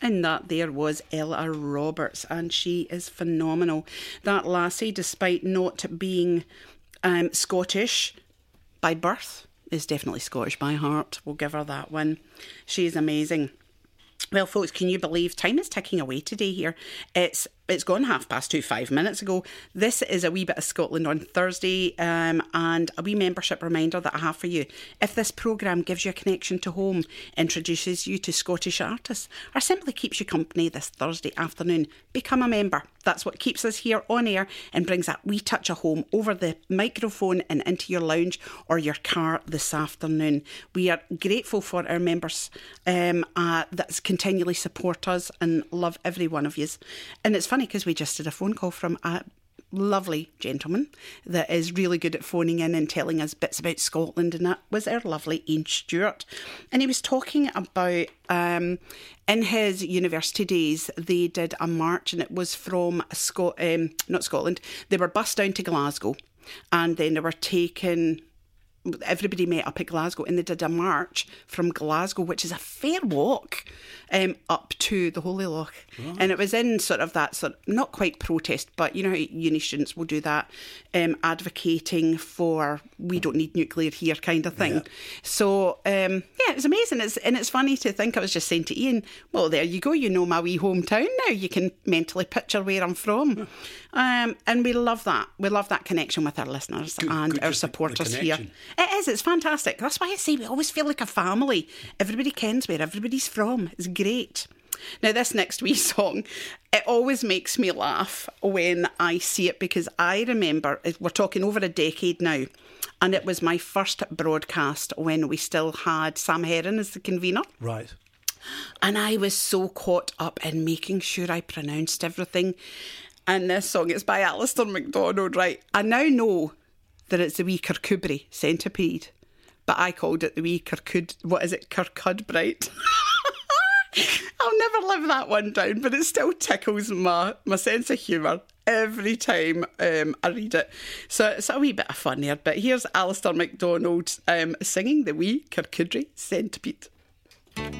And that there was Ella Roberts, and she is phenomenal. That lassie, despite not being Scottish by birth, is definitely Scottish by heart. We'll give her that one. She's amazing. Well, folks, can you believe time is ticking away today here? It's gone 2:30, 5 minutes ago. This is a wee bit of Scotland on Thursday, and a wee membership reminder that I have for you. If this programme gives you a connection to home, introduces you to Scottish artists, or simply keeps you company this Thursday afternoon, become a member. That's what keeps us here on air and brings that wee touch of home over the microphone and into your lounge or your car this afternoon. We are grateful for our members that continually support us and love every one of you. And it's funny because we just did a phone call from a lovely gentleman that is really good at phoning in and telling us bits about Scotland, and that was our lovely Ian Stewart. And he was talking about in his university days they did a march, and it was from not Scotland, they were bussed down to Glasgow, and then they were taken, everybody met up at Glasgow, and they did a march from Glasgow, which is a fair walk, up to the Holy Loch. Right. And it was in sort of that not quite protest, but you know how uni students will do that, advocating for we don't need nuclear here kind of thing. Yeah. So, it was amazing. It's funny to think, I was just saying to Ian, well, there you go, you know my wee hometown now. You can mentally picture where I'm from. And we love that. We love that connection with our listeners and our supporters here. It is, it's fantastic. That's why I say we always feel like a family. Everybody kens where everybody's from. It's great. Now, this next wee song, it always makes me laugh when I see it, because I remember, we're talking over a decade now, and it was my first broadcast when we still had Sam Heron as the convener. Right. And I was so caught up in making sure I pronounced everything. And this song is by Alistair MacDonald, right? I now know that it's the wee Kirkcudbright centipede, but I called it the wee Kirkcudbright. I'll never live that one down, but it still tickles my sense of humour every time I read it. So it's a wee bit of fun here, but here's Alistair MacDonald singing the wee Kirkcudbright centipede.